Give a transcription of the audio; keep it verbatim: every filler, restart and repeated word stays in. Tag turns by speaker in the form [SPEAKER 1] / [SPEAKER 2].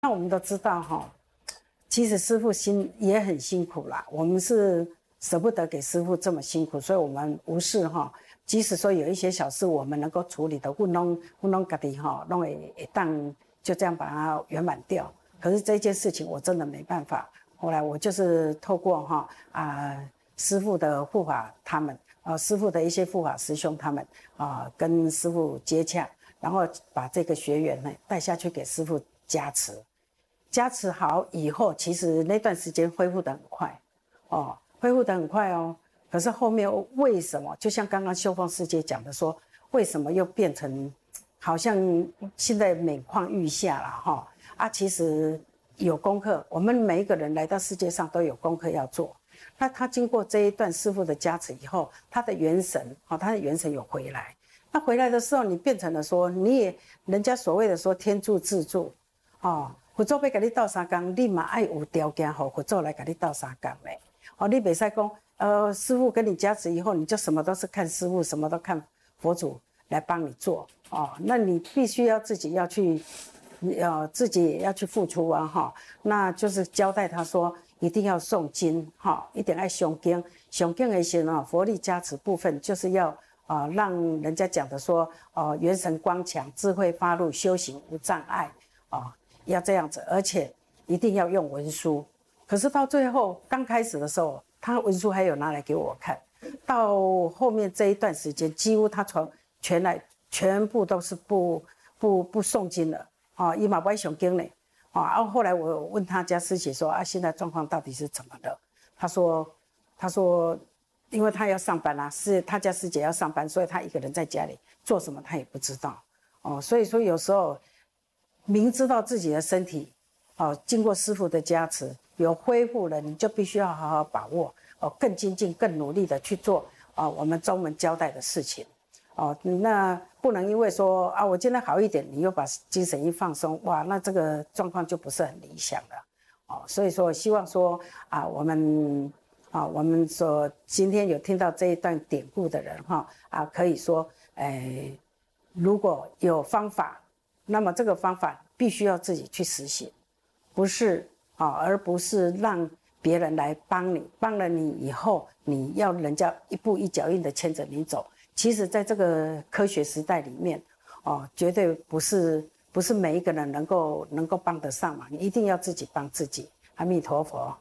[SPEAKER 1] 那我们都知道哈，其实师父辛也很辛苦啦，我们是舍不得给师父这么辛苦，所以我们无视哈。即使说有一些小事我们能够处理的，我弄我弄家己哈，弄会会当就这样把它圆满掉。可是这件事情我真的没办法。后来我就是透过哈啊师父的护法他们啊师父的一些护法师兄他们啊跟师父接洽，然后把这个学员呢带下去给师父加持。加持好以后，其实那段时间恢复得很快，哦，恢复得很快哦。可是后面为什么？就像刚刚修凤师姐讲的说，为什么又变成好像现在每况愈下了哈、哦？啊，其实有功课，我们每一个人来到世界上都有功课要做。那他经过这一段师父的加持以后，他的元神，哦，他的元神有回来。那回来的时候，你变成了说，你也人家所谓的说天助自助，哦。佛祖要给你斗三工，你嘛爱有条件，好佛祖来给你斗三工嘞。哦，你袂使讲，呃，师父给你加持以后，你就什么都是看师父，什么都看佛祖来帮你做哦。那你必须要自己要去，呃，自己也要去付出啊，哈、哦。那就是交代他说，一定要诵经，哈、哦，一定要诵经。诵经的时候，佛力加持部分就是要啊、呃，让人家讲的说，哦、呃，元神光强，智慧发露，修行无障碍，哦。要这样子，而且一定要用文书。可是到最后刚开始的时候，他文书还有拿来给我看。到后面这一段时间，几乎他从全来全部都是不不不诵经了啊，伊嘛不爱诵经呢啊。然后后来我问他家师姐说啊，现在状况到底是怎么的？他说他说，因为他要上班啊，是他家师姐要上班，所以他一个人在家里做什么他也不知道哦。所以说有时候。明知道自己的身体，哦，经过师父的加持有恢复了，你就必须要好好把握，哦，更精进、更努力的去做啊、哦，我们宗门交代的事情，哦，那不能因为说啊，我今天好一点，你又把精神一放松，哇，那这个状况就不是很理想了，哦，所以说希望说啊，我们啊，我们所今天有听到这一段典故的人哈啊，可以说，哎，如果有方法。那么这个方法必须要自己去实行，不是啊，而不是让别人来帮你，帮了你以后，你要人家一步一脚印的牵着你走。其实，在这个科学时代里面，哦，绝对不是不是每一个人能够能够帮得上忙，你一定要自己帮自己。阿弥陀佛。